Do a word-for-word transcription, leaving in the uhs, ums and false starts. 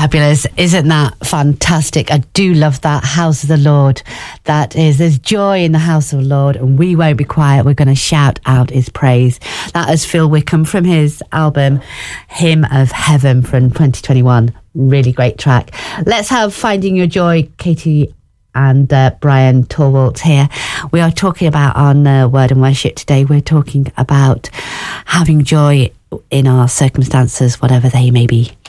Fabulous. Isn't that fantastic? I do love that. House of the Lord. That is, there's joy in the house of the Lord, and we won't be quiet. We're going to shout out his praise. That is Phil Wickham from his album Hymn of Heaven from twenty twenty-one. Really great track. Let's have Finding Your Joy, Katie and uh, Brian Torwalt here. We are talking about on uh, Word and Worship today. We're talking about having joy in our circumstances, whatever they may be.